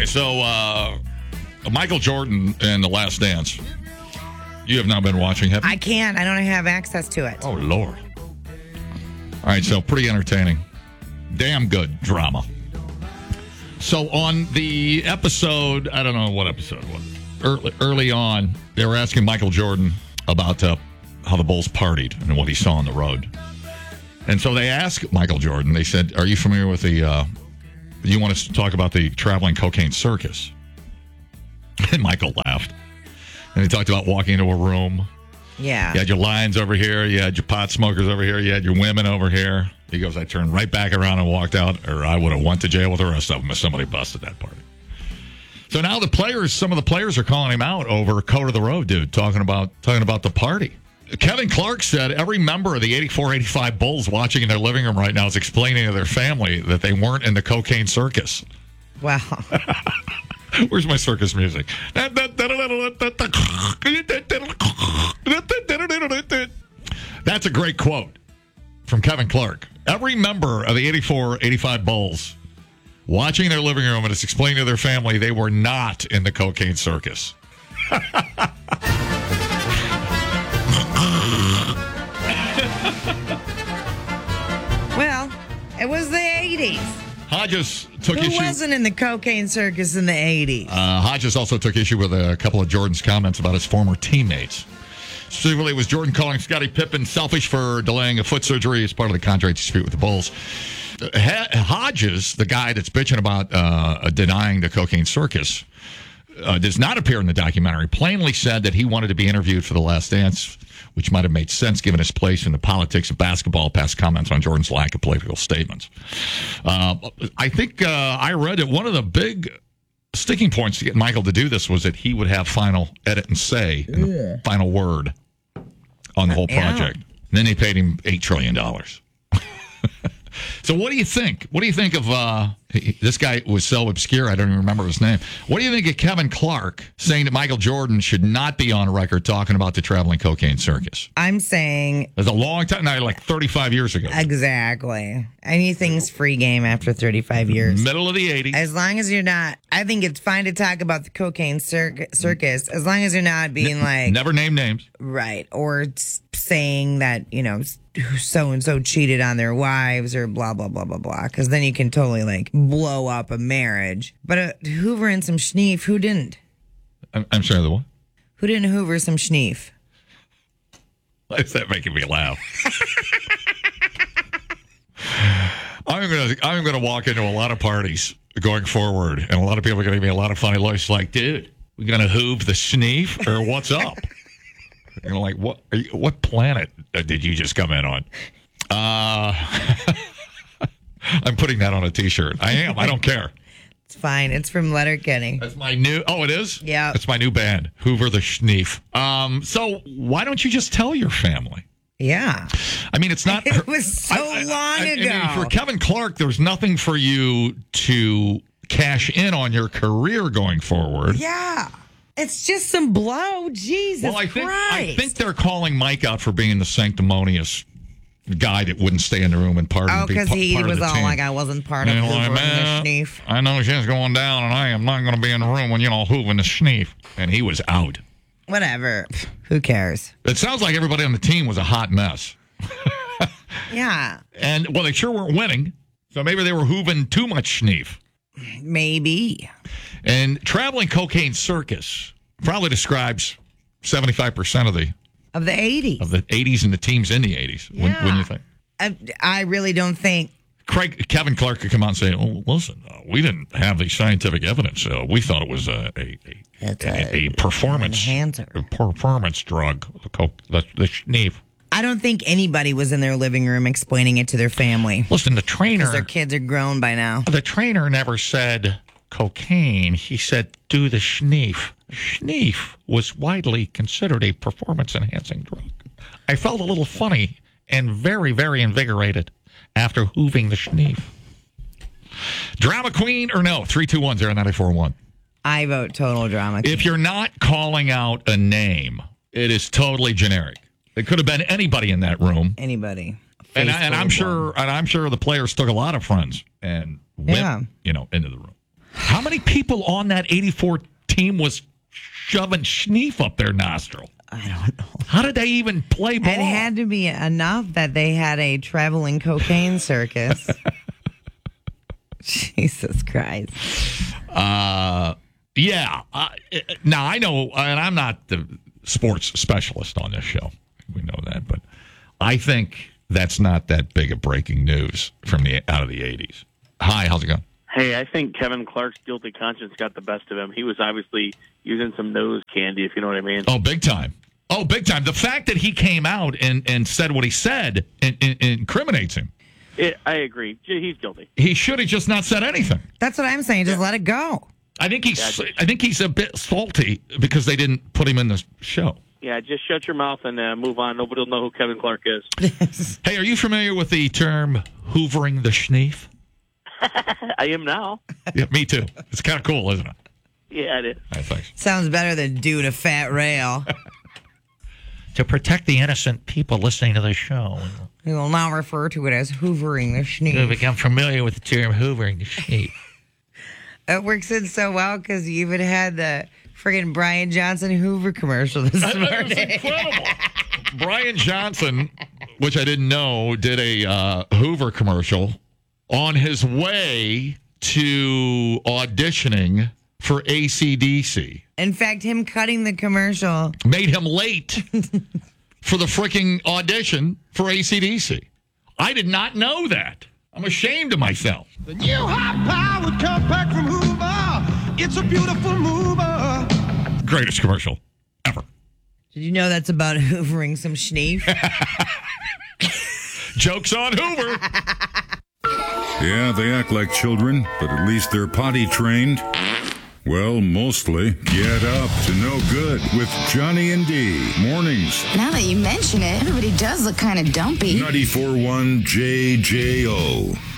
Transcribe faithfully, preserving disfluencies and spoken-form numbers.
Okay, so uh, Michael Jordan and The Last Dance. You have not been watching, have you? I can't. I don't have access to it. Oh, Lord. All right, so pretty entertaining. Damn good drama. So on the episode, I don't know what episode it was, early, early on, they were asking Michael Jordan about uh, how the Bulls partied and what he saw on the road. And so they asked Michael Jordan, they said, are you familiar with the, uh, you want us to talk about the traveling cocaine circus? And Michael laughed. And he talked about walking into a room. Yeah. You had your lions over here. You had your pot smokers over here. You had your women over here. He goes, I turned right back around and walked out, or I would have went to jail with the rest of them if somebody busted that party. So now the players, some of the players are calling him out over Code of the Road, dude, talking about talking about the party. Kevin Clark said every member of the eighty-four eighty-five Bulls watching in their living room right now is explaining to their family that they weren't in the cocaine circus. Wow. Where's my circus music? That's a great quote from Kevin Clark. Every member of the eighty-four eighty-five Bulls watching their living room and is explaining to their family they were not in the cocaine circus. Well, it was the eighties. Hodges took Who issue. wasn't in the cocaine circus in the eighties? Uh, Hodges also took issue with a couple of Jordan's comments about his former teammates. Specifically, was Jordan calling Scottie Pippen selfish for delaying a foot surgery as part of the contract dispute with the Bulls. Hodges, the guy that's bitching about uh, denying the cocaine circus, uh, does not appear in the documentary, plainly said that he wanted to be interviewed for The Last Dance, which might have made sense given his place in the politics of basketball, past comments on Jordan's lack of political statements. Uh, I think uh, I read that one of the big sticking points to get Michael to do this was that he would have final edit and say, and the final word on the whole project. Yeah. And then they paid him eight trillion dollars. So what do you think? What do you think of, uh, this guy was so obscure, I don't even remember his name. What do you think of Kevin Clark saying that Michael Jordan should not be on record talking about the traveling cocaine circus? I'm saying... It was a long time, now like thirty-five years ago. Exactly. Anything's free game after thirty-five years. Middle of the eighties. As long as you're not... I think it's fine to talk about the cocaine cir- circus, as long as you're not being N- like... Never name names. Right. Or saying that, you know... so-and-so cheated on their wives or blah, blah, blah, blah, blah. Because then you can totally, like, blow up a marriage. But uh, Hoover and some schneef, who didn't? I'm, I'm sorry, the what? Who didn't Hoover some schneef? Why is that making me laugh? I'm gonna I'm gonna walk into a lot of parties going forward, and a lot of people are gonna give me a lot of funny looks like, dude, we're gonna hoove the schneef, or what's up? You know, like, what are you, what planet did you just come in on? Uh, I'm putting that on a T-shirt. I am. I don't care. It's fine. It's from Letterkenny. That's my new... Oh, it is? Yeah. That's my new band, Hoover the Schneef. Um, so why don't you just tell your family? Yeah. I mean, it's not... It was so I, long I, I, ago. I mean, for Kevin Clark, there's nothing for you to cash in on your career going forward. Yeah. It's just some blow. Jesus well, I think, Christ. I think they're calling Mike out for being the sanctimonious guy that wouldn't stay in the room and part oh, of the because he part was of the all team. like, I wasn't part and of Hoover like, and the Schneef. I know shit's going down, and I am not going to be in the room when, you know, Hoover and the Schneef. And he was out. Whatever. Who cares? It sounds like everybody on the team was a hot mess. Yeah. And, well, they sure weren't winning, so maybe they were hooving too much Schneef. Maybe. And traveling cocaine circus probably describes seventy-five percent of the of the eighties of the eighties and the teams in the eighties. Yeah. When, when you think, I, I really don't think Craig Kevin Clark could come out and say, "Oh, listen, uh, we didn't have the scientific evidence. Uh, we thought it was a a, a, a, a, a performance enhancer, a performance drug, the coke, the, the Schneef." I don't think anybody was in their living room explaining it to their family. Listen, the trainer, because their kids are grown by now. The trainer never said cocaine. He said, "Do the Schneef." Schneef was widely considered a performance-enhancing drug. I felt a little funny and very, very invigorated after hooving the Schneef. Drama queen or no? three two one oh nine four one. I vote total drama queen. If you're not calling out a name, it is totally generic. It could have been anybody in that room. Anybody. And, I, and I'm sure, and I'm sure the players took a lot of friends and went, yeah. you know, into the room. How How many people on that eighty-four team was shoving schneef up their nostril? I don't know. How did they even play ball? It had to be enough that they had a traveling cocaine circus. Jesus Christ. Uh, yeah. Uh, now, I know, and I'm not the sports specialist on this show. We know that. But I think that's not that big of breaking news from the out of the eighties. Hi, how's it going? Hey, I think Kevin Clark's guilty conscience got the best of him. He was obviously using some nose candy, if you know what I mean. Oh, big time. Oh, big time. The fact that he came out and, and said what he said in, in, incriminates him. It, I agree. He's guilty. He should have just not said anything. That's what I'm saying. Just yeah. let it go. I think he's yeah, I think he's a bit salty because they didn't put him in the show. Yeah, just shut your mouth and uh, move on. Nobody will know who Kevin Clark is. Hey, are you familiar with the term hoovering the schneef? I am now. Yeah, me too. It's kind of cool, isn't it? Yeah, it is. Right, thanks. Sounds better than dude a fat rail. To protect the innocent people listening to the show. We will now refer to it as hoovering the schneef. We've become familiar with the term hoovering the schneef. It works in so well because you even had the friggin' Brian Johnson Hoover commercial this morning. That was incredible. Brian Johnson, which I didn't know, did a uh, Hoover commercial on his way to auditioning for A C D C. In fact, him cutting the commercial made him late for the freaking audition for A C D C. I did not know that. I'm ashamed of myself. The new high-powered compact from Hoover. It's a beautiful mover. Greatest commercial ever. Did you know that's about hoovering some schneef? Joke's on Hoover. Yeah, they act like children, but at least they're potty trained. Well, mostly. Get up to no good with Johnny and D. Mornings. Now that you mention it, everybody does look kind of dumpy. ninety-four point one J J O.